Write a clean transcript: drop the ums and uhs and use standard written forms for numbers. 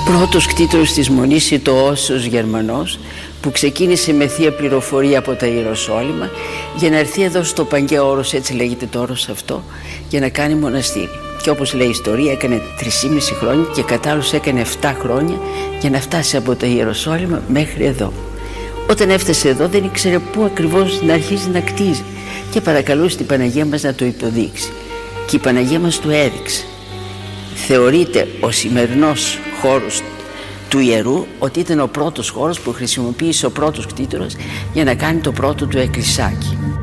Πρώτος κτήτορος της Μονής είναι το Όσιος Γερμανός, που ξεκίνησε με θεία πληροφορία από τα Ιεροσόλυμα για να έρθει εδώ στο Παγκαίο Όρος, έτσι λέγεται το όρος αυτό, για να κάνει μοναστήρι. Και όπως λέει η ιστορία, έκανε 3,5 χρόνια και κατ' άλλους έκανε 7 χρόνια για να φτάσει από τα Ιεροσόλυμα μέχρι εδώ. Όταν έφτασε εδώ δεν ήξερε πού ακριβώς να αρχίσει να κτίζει και παρακαλούσε την Παναγία μας να το υποδείξει. Και η Παναγία μας του έδειξε. Θεωρείται ο σημερινός χώρος του ιερού ότι ήταν ο πρώτος χώρος που χρησιμοποίησε ο πρώτος κτήτορας για να κάνει το πρώτο του εκκλησάκι.